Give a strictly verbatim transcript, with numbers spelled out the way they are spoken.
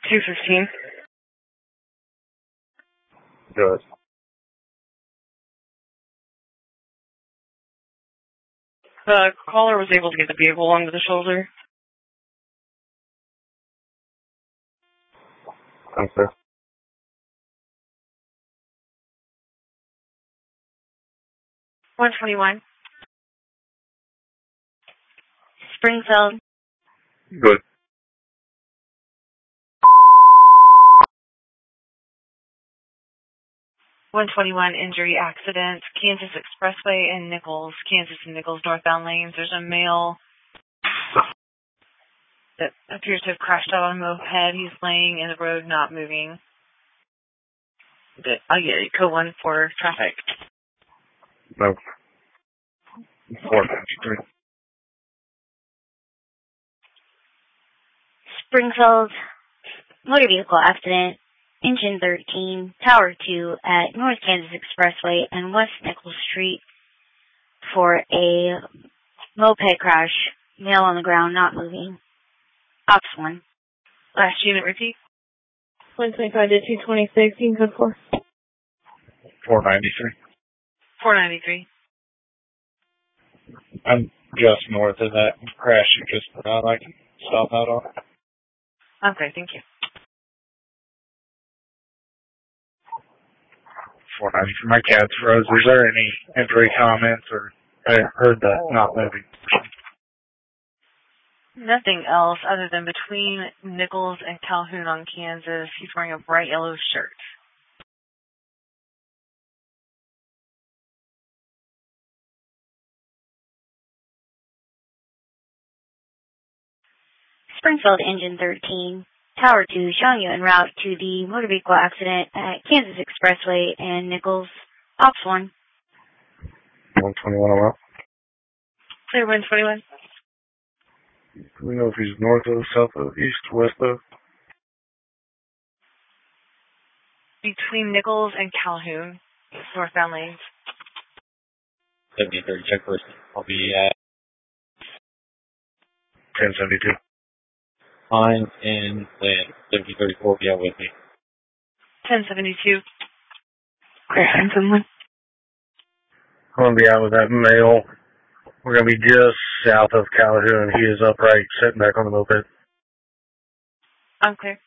two fifteen. Good. The caller was able to get the vehicle onto the shoulder. Thanks, sir. one twenty-one. Springfield. Good. one twenty-one, injury accident, Kansas Expressway and Nichols, Kansas and Nichols northbound lanes. There's a male that appears to have crashed out on a moped. He's laying in the road, not moving. I'll get it. Code one for traffic. No. four fifty-three. Springfield, motor vehicle accident, engine thirteen, tower two at North Kansas Expressway and West Nichols Street for a moped crash. Male on the ground, not moving. Ops one. Last unit, repeat. one twenty-five to two twenty-six, you can code four. four ninety-three. four ninety-three. I'm just north of that crash you just put out. I can stop out on. Okay, thank you. four ninety-three. My cat's froze. Is there any injury comments or I heard that not moving? Nothing else other than between Nichols and Calhoun on Kansas. He's wearing a bright yellow shirt. Springfield, engine thirteen, tower two, showing you en route to the motor vehicle accident at Kansas Expressway and Nichols. Ops one. one twenty-one around. Clear one twenty-one. Do we know if he's north of, south of, east, west of? Between Nichols and Calhoun, northbound lanes. seventy thirty, check first. I'll be at ten seventy-two. Pines and Land. seventy thirty-four, be out with me. ten seventy-two. Okay, Henson. I'm going to be out with that male. We're going to be just south of Calhoun. He is upright, sitting back on the moped. I'm clear.